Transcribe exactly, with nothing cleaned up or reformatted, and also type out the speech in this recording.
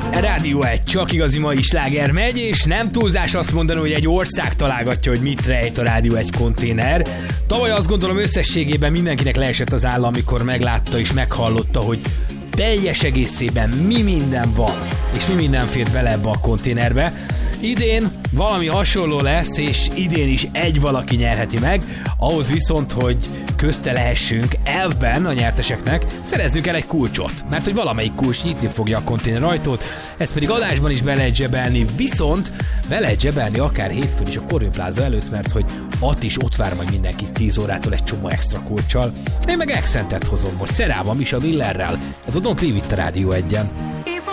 Rádió egy, csak igazi mai sláger megy, és nem túlzás azt mondani, hogy egy ország találgatja, hogy mit rejt a Rádió egy konténer. Tavaly azt gondolom összességében mindenkinek leesett az álla, amikor meglátta és meghallotta, hogy teljes egészében mi minden van, és mi minden fér bele ebbe a konténerbe. Idén valami hasonló lesz, és idén is egy valaki nyerheti meg, ahhoz viszont, hogy közte lehessünk elvben a nyerteseknek, szereznünk el egy kulcsot, mert hogy valamelyik kulcs nyitni fogja a konténer ajtót, ezt pedig adásban is be lehet zsebelni, viszont be lehet zsebelni akár hétfőn is a Corvin Plaza előtt, mert hogy ott is ott vár majd mindenki tíz órától egy csomó extra kulccsal. Én meg Accentet hozom most Szerában, Misha Millerrel, ez a Don't Leave It a Rádió egyen.